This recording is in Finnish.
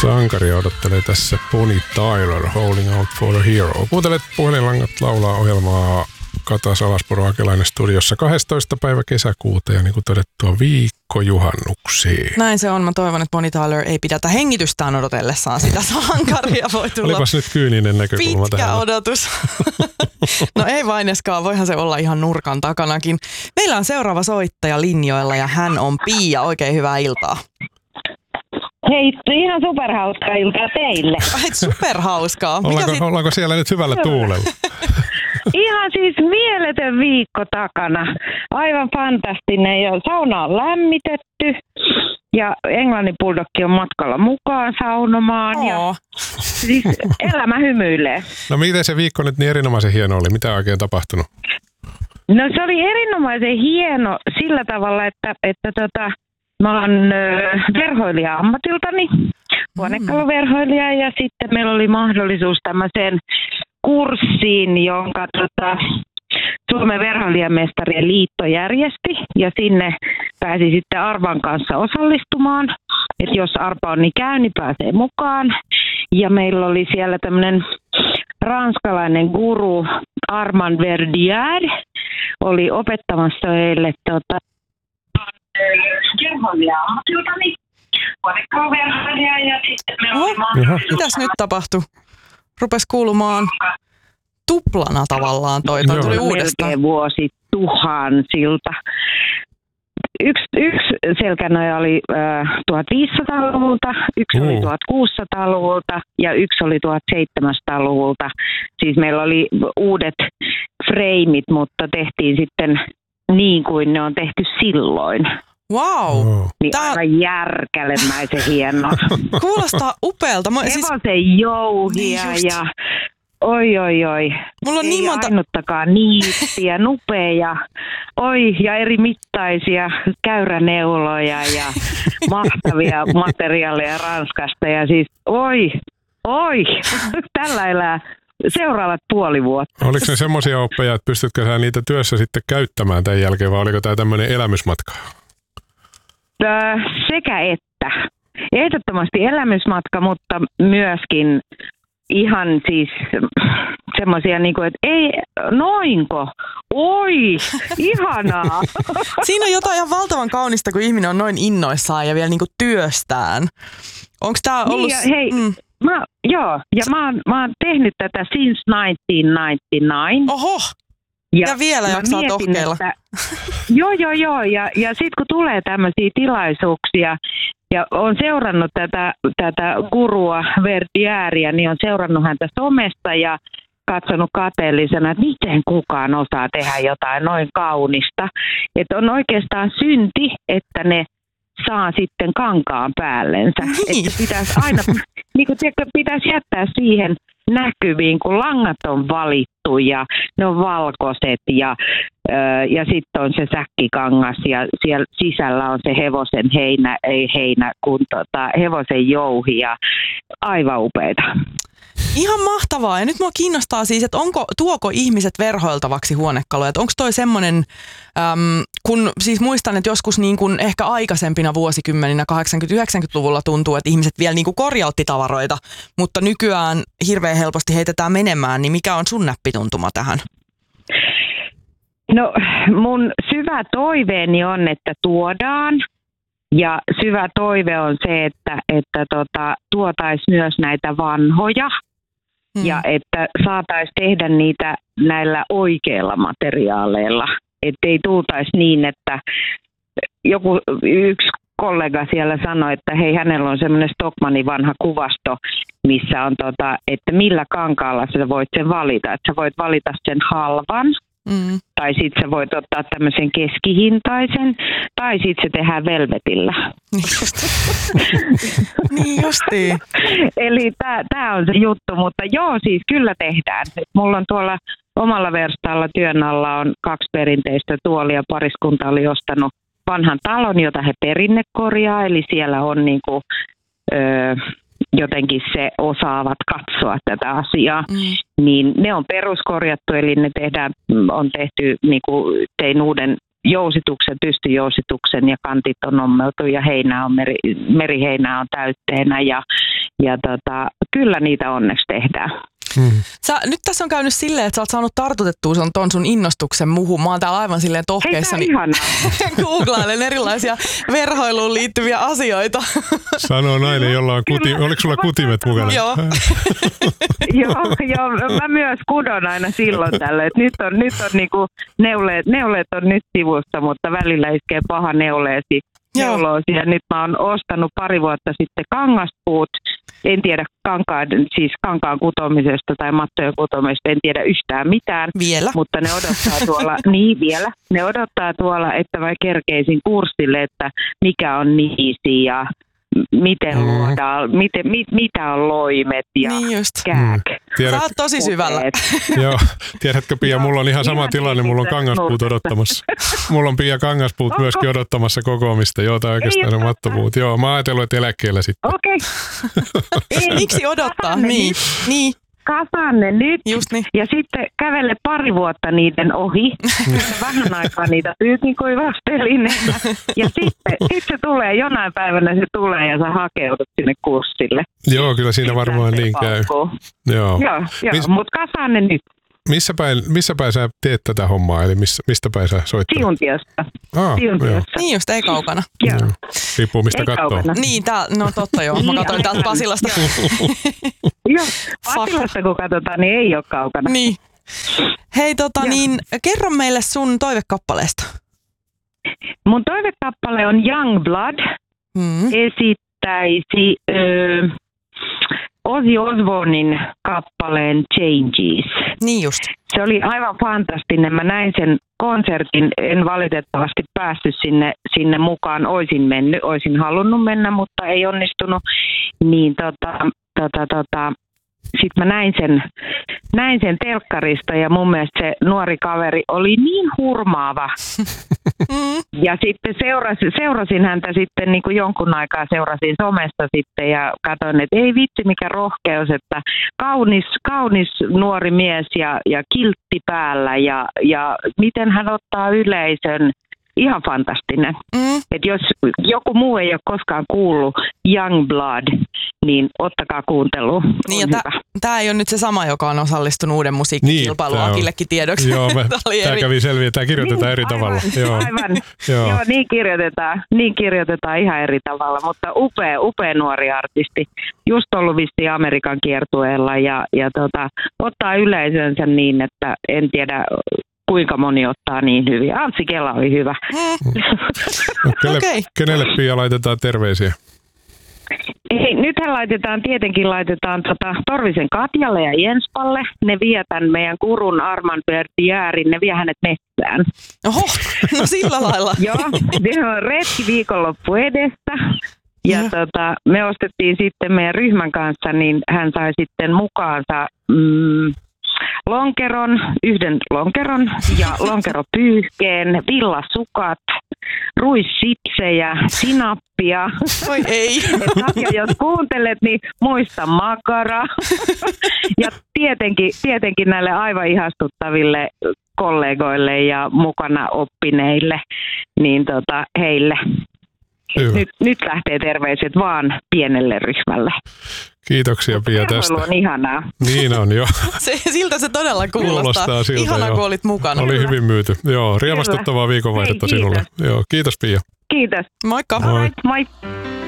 Sankaria odottelee tässä Bonnie Tyler, Holding Out for a Hero. Kuuntelet Puhelinlangat laulaa ohjelmaa Kata Salaspuro Akelainen studiossa 12. päivä kesäkuuta ja niin kuin todettua viikko juhannuksiin. Näin se on. Mä toivon, että Bonnie Tyler ei pidätä hengitystään odotellessaan sitä sankaria. Voi tulla olipas nyt kyyninen näkökulma pitkä tähän. odotus. No ei vaineskaan, voihan se olla ihan nurkan takanakin. Meillä on seuraava soittaja linjoilla ja hän on Pia. Oikein hyvää iltaa. Hei, ihan superhauskaa iltaa teille. Ai, superhauskaa. Ollaanko siellä nyt hyvällä tuulella? Ihan siis mieletön viikko takana. Aivan fantastinen. Ja sauna on lämmitetty. Ja Englannin bulldogki on matkalla mukaan saunomaan. Ja siis elämä hymyilee. No miten se viikko nyt niin erinomaisen hieno oli? Mitä on oikein tapahtunut? No se oli erinomaisen hieno sillä tavalla, että mä oon verhoilija ammatiltani, huonekaluverhoilija, ja sitten meillä oli mahdollisuus tämmöiseen kurssiin, jonka Suomen verhoilijamestarien liitto järjesti, ja sinne pääsi sitten Arvan kanssa osallistumaan. Että jos Arpa on niin käy, niin pääsee mukaan. Ja meillä oli siellä tämmöinen ranskalainen guru Armand Verdier, oli opettamassa heille verhoilija-ammatiltani, huonekaluverhoilija, ja sitten meillä oli mahdollisuus. Mitäs nyt tapahtui? Rupesi kuulumaan tuplana tavallaan toi tuli uudestaan. Melkein vuosi tuhansilta. Yksi selkänoja oli 1500-luvulta, yksi oli 1600-luvulta ja yksi oli 1700-luvulta. Siis meillä oli uudet freimit, mutta tehtiin sitten niin kuin ne on tehty silloin. Wow. Niin aivan järkälemäisen hieno. Kuulostaa upealta. Hevosen jouhia ja oi. Mulla on ei niin monta ainuttakaan niittiä, nupeja, ja eri mittaisia käyräneuloja ja mahtavia materiaaleja Ranskasta. Ja siis tällä elää seuraavat puoli vuotta. Oliko ne semmoisia oppeja, että pystytkö sä niitä työssä sitten käyttämään tämän jälkeen, vai oliko tämä tämmöinen elämysmatka? Sekä että. Ehdottomasti elämysmatka, mutta myöskin ihan siis semmoisia, niin kuin, että ei, noinko? Oi, ihanaa. Siinä on jotain ihan valtavan kaunista, kun ihminen on noin innoissaan ja vielä niin kuin työstään. Onko tämä ollut... Niin, mä oon tehnyt tätä since 1999. Oho! Ja vielä jaksaa tohkeilla. Joo. Ja sitten kun tulee tämmöisiä tilaisuuksia, ja on seurannut tätä gurua Verdieria, niin on seurannut häntä somesta ja katsonut kateellisena, että miten kukaan osaa tehdä jotain noin kaunista. Että on oikeastaan synti, että ne saa sitten kankaan päällensä. Niin. Että pitäisi aina, niin kuin pitäisi jättää siihen näkyviin, kun langat on valittu ja ne on valkoiset ja sitten on se säkkikangas ja siellä sisällä on se hevosen heinä kun hevosen jouhi ja aivan upeita. Ihan mahtavaa. Ja nyt mua kiinnostaa siis, että tuoko ihmiset verhoiltavaksi huonekaluja? Onko toi semmoinen, kun siis muistan, että joskus niin kuin ehkä aikaisempina vuosikymmeninä 80-90-luvulla tuntuu, että ihmiset vielä niin kuin korjautti tavaroita, mutta nykyään hirveän helposti heitetään menemään, niin mikä on sun näppituntuma tähän? No mun syvä toiveeni on, että tuodaan. Ja syvä toive on se, että tuotaisiin myös näitä vanhoja ja että saataisiin tehdä niitä näillä oikeilla materiaaleilla. Että ei tultaisi niin, että yksi kollega siellä sanoi, että hei, hänellä on semmoinen Stockmannin vanha kuvasto, missä on, että millä kankaalla sä voit sen valita. Että sä voit valita sen halvan. Tai sitten sä voit ottaa tämmöisen keskihintaisen, tai sitten se tehdään velvetillä. Niin justiin. Eli tää on se juttu, mutta joo, siis kyllä tehdään. Mulla on tuolla omalla verstaalla työn alla on 2 perinteistä tuolia. Pariskunta oli ostanut vanhan talon, jota he perinnekorjaa, eli siellä on niinku... jotenkin se osaavat katsoa tätä asiaa, niin ne on peruskorjattu, eli ne on tehty, niin kuin tein uuden jousituksen, pystyjousituksen ja kantit on ommeltu ja heinää on meriheinää on täytteenä Ja kyllä niitä onneksi tehdään. Nyt tässä on käynyt silleen, että sä oot saanut tartutettua ton sun innostuksen muuhun. Mä oon täällä aivan silleen tohkeissani. Googlailen erilaisia verhoiluun liittyviä asioita. Sanoo nainen, jolla on oliko sulla kutimet mukana? Joo. Joo, mä myös kudon aina silloin tällöin. Nyt on niinku neuleet on nyt sivussa, mutta välillä iskee paha neuloosi. Ja nyt mä oon ostanut pari vuotta sitten kangaspuut. En tiedä kankaan kutomisesta tai mattojen kutomisesta, en tiedä yhtään mitään. Vielä. Mutta ne odottaa tuolla, vielä. Ne odottaa tuolla, että mä kerkeisin kurssille, että mikä on niisi ja miten luodaan, mitä on loimet ja kääk. Sä oot tosi syvällä. Joo, tiedätkö Pia, mulla on ihan sama tilanne, mulla on kangaspuut odottamassa. Mulla on Pia kangaspuut myöskin odottamassa kokoamista, tai oikeastaan ne mattopuut. Joo, mä oon ajatellut, että eläkkeellä sitten. Okei. Miksi odottaa? Niin. Kasaan ne nyt Just niin. Ja sitten kävele pari vuotta niiden ohi. Vähän aikaa niitä pyykinkuivastelineenä. Ja sitten se tulee, jonain päivänä se tulee ja sä hakeudut sinne kurssille. Joo, kyllä siinä varmaan niin käy. Joo, mutta kasaan ne nyt. Missä päin sä teet tätä hommaa, eli mistä päin sä soittaa? Siuntiosta. Niin just, ei kaukana. Joo. Riippuu mistä katsoo. Niin, no totta joo, mä katsoin täältä Pasilasta. Joo, Pasilasta kun katsotaan, niin ei ole kaukana. Niin. Hei, niin kerro meille sun toivekappaleesta. Mun toivekappale on Youngblood. Esittäisi Ozzy Osbournen kappaleen Changes. Niin just. Se oli aivan fantastinen. Mä näin sen konsertin. En valitettavasti päässyt sinne mukaan. Oisin halunnut mennä, mutta ei onnistunut. Niin sitten mä näin sen telkkarista ja mun mielestä se nuori kaveri oli niin hurmaava. Ja sitten seurasin häntä sitten niin kuin jonkun aikaa seurasin somesta sitten ja katsoin, että ei vitsi mikä rohkeus, että kaunis nuori mies ja kiltti päällä ja miten hän ottaa yleisön. Ihan fantastinen. Että jos joku muu ei ole koskaan kuullut Youngblood, niin ottakaa kuunteluun. Niin, tämä ei ole nyt se sama, joka on osallistunut uuden musiikkikilpailuun Akillekin tiedoksi. Joo, tämä kävi selviä. Tämä kirjoitetaan eri tavalla. Aivan. Joo, niin kirjoitetaan ihan eri tavalla, mutta upea nuori artisti. Just ollut vissiin Amerikan kiertueella ja ottaa yleisönsä niin, että en tiedä kuinka moni ottaa niin hyvin. Anssi Kela oli hyvä. Kenelle Pia laitetaan terveisiä? Nythän laitetaan Torvisen Katjalle ja Jenspalle. Ne vie tämän meidän kurun Arman Bertijäärin, ne vie hänet metsään. Oho, no sillä lailla. Joo, ne on retki viikonloppu edessä. Ja me ostettiin sitten meidän ryhmän kanssa, niin hän sai sitten mukaansa yhden lonkeron ja lonkeropyyhkeen, villasukat, ruissipsejä, sinappia. Oi ei. Katja, jos kuuntelet, niin muista makara. Ja tietenkin näille aivan ihastuttaville kollegoille ja mukana oppineille, niin heille. Nyt lähtee terveiset vaan pienelle ryhmälle. Kiitoksia Pia tästä. Verhoilu on ihanaa. Niin on, joo. Siltä se todella kuulostaa. Siltä, ihana, kun olit mukana. Oli hyvin myyty. Joo, riemastuttavaa viikonvaihdetta sinulle. Joo, kiitos Pia. Kiitos. Moikka. Moi.